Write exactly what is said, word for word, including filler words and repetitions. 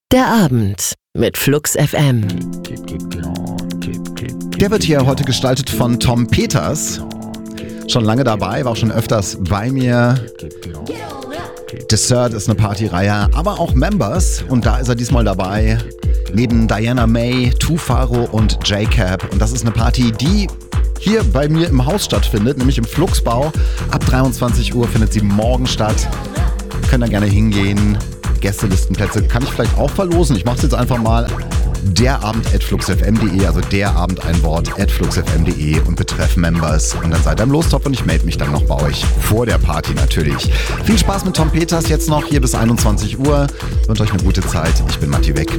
Der Abend mit Flux F M. Der wird hier heute gestaltet von Tom Peters. Schon lange dabei, war auch schon öfters bei mir. Dessert ist eine Partyreihe, aber auch Members. Und da ist er diesmal dabei. Neben Diana May, Tufaro und J-Cap. Und das ist eine Party, die hier bei mir im Haus stattfindet, nämlich im Fluxbau. Ab dreiundzwanzig Uhr findet sie morgen statt. Könnt da gerne hingehen. Gästelistenplätze kann ich vielleicht auch verlosen. Ich mache es jetzt einfach mal. derabend at fluxfm punkt de, also derabend ein Wort at fluxfm punkt de und betreff Members. Und dann seid ihr im Lostopf und ich melde mich dann noch bei euch. Vor der Party natürlich. Viel Spaß mit Tom Peters jetzt noch hier bis einundzwanzig Uhr. Ich wünsche euch eine gute Zeit. Ich bin Matti Weg.